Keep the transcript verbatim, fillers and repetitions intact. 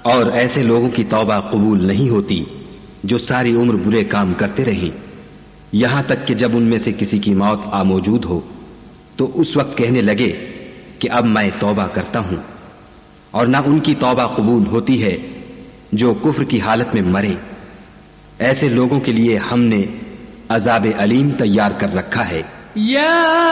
और ऐसे लोगों की तौबा कबूल नहीं होती जो सारी उम्र बुरे काम करते रहें, यहां तक कि जब उनमें से किसी की मौत आ मौजूद हो तो उस वक्त कहने लगे कि अब मैं तौबा करता हूं। और ना उनकी तौबा कबूल होती है जो कुफ्र की हालत में मरे। ऐसे लोगों के लिए हमने अजाब अलीम तैयार कर रखा है। या